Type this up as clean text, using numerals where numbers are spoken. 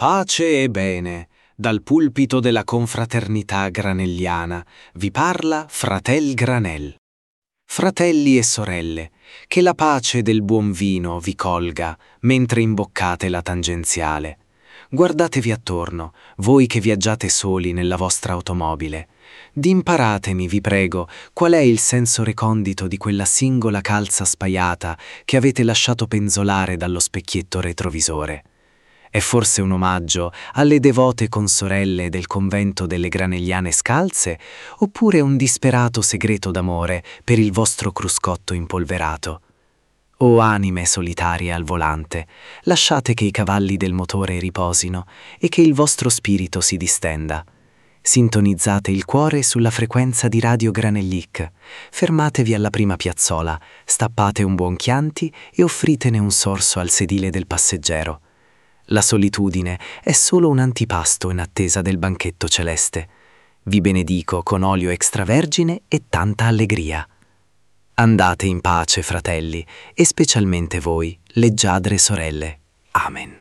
Pace e bene, dal pulpito della confraternità granelliana vi parla Fratel Granel. Fratelli e sorelle, che la pace del buon vino vi colga mentre imboccate la tangenziale. Guardatevi attorno, voi che viaggiate soli nella vostra automobile. Imparatemi, vi prego, qual è il senso recondito di quella singola calza spaiata che avete lasciato penzolare dallo specchietto retrovisore. È forse un omaggio alle devote consorelle del convento delle Granelliane Scalze, oppure un disperato segreto d'amore per il vostro cruscotto impolverato? O anime solitarie al volante, lasciate che i cavalli del motore riposino e che il vostro spirito si distenda. Sintonizzate il cuore sulla frequenza di Radio Granellic, fermatevi alla prima piazzola, stappate un buon Chianti e offritene un sorso al sedile del passeggero. La solitudine è solo un antipasto in attesa del banchetto celeste. Vi benedico con olio extravergine e tanta allegria. Andate in pace, fratelli, e specialmente voi, leggiadre sorelle. Amen.